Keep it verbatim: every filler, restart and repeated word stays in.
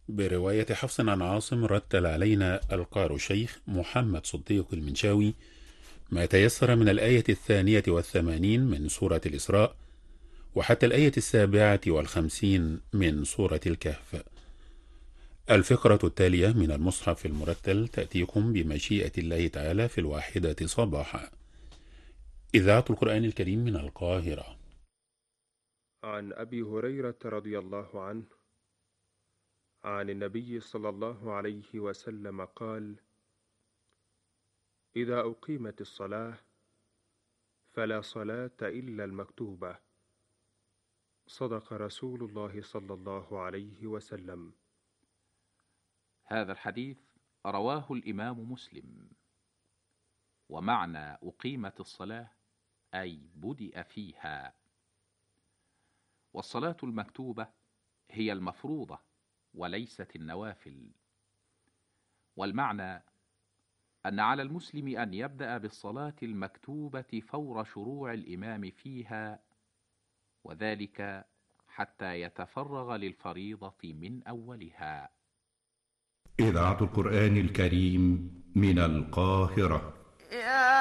برواية حفص عن عاصم رتل علينا القار الشيخ محمد صديق المنشاوي ما تيسر من الآية الثانية والثمانين من سورة الإسراء وحتى الآية السابعة والخمسين من سورة الكهف. الفقرة التالية من المصحف المرتل تأتيكم بمشيئة الله تعالى في الواحدة صباحا. إذاعة القرآن الكريم من القاهرة. عن أبي هريرة رضي الله عنه عن النبي صلى الله عليه وسلم قال: إذا أقيمت الصلاة فلا صلاة إلا المكتوبة. صدق رسول الله صلى الله عليه وسلم. هذا الحديث رواه الإمام مسلم. ومعنى أقيمت الصلاة أي بدأ فيها. والصلاة المكتوبة هي المفروضة وليست النوافل. والمعنى أن على المسلم أن يبدأ بالصلاة المكتوبة فور شروع الإمام فيها، وذلك حتى يتفرغ للفريضة من أولها. إذاعة القرآن الكريم من القاهرة.